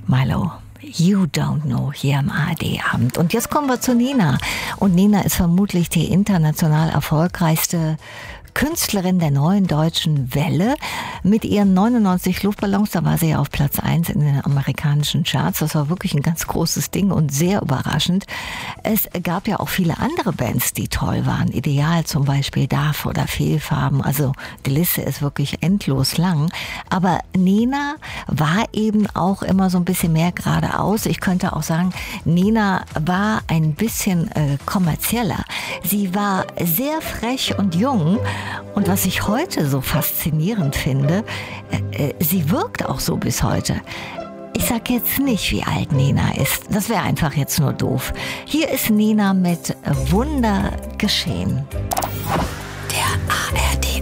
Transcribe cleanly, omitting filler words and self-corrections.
Milo, You Don't Know, hier am ARD-Abend. Und jetzt kommen wir zu Nena. Und Nena ist vermutlich die international erfolgreichste Künstlerin der neuen deutschen Welle. Mit ihren 99 Luftballons, da war sie ja auf Platz 1 in den amerikanischen Charts. Das war wirklich ein ganz großes Ding und sehr überraschend. Es gab ja auch viele andere Bands, die toll waren. Ideal zum Beispiel, DAF oder Fehlfarben. Also die Liste ist wirklich endlos lang. Aber Nena war eben auch immer so ein bisschen mehr geradeaus. Ich könnte auch sagen, Nena war ein bisschen kommerzieller. Sie war sehr frech und jung. Und was ich heute so faszinierend finde, sie wirkt auch so bis heute. Ich sag jetzt nicht, wie alt Nena ist. Das wäre einfach jetzt nur doof. Hier ist Nena mit Wunder geschehen. Der ARD